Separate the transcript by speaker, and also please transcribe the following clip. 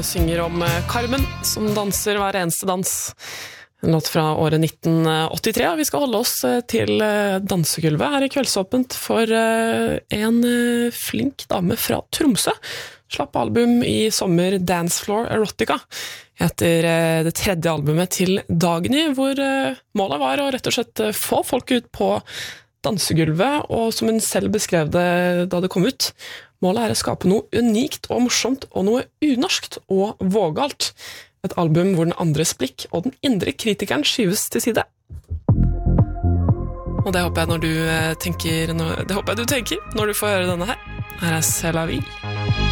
Speaker 1: Synger om Carmen som danser hver eneste dans. En låt fra året 1983, og vi skal holde oss til dansegulvet her i Kveldsåpent for en flink dame fra Tromsø. Slapp album i sommer, Dancefloor Erotica, etter det tredje albumet til Dagny, hvor målet var å rett og slett få folk ut på dansegulvet, og som hun selv beskrev det da det kom ut, målet er å skape noe unikt og morsomt, og noe unorskt og vågalt. Et album hvor den andres blikk og den indre kritikeren skyves til side. Og det håper jeg du tenker når du får høre denne her. Her er C'est la vie.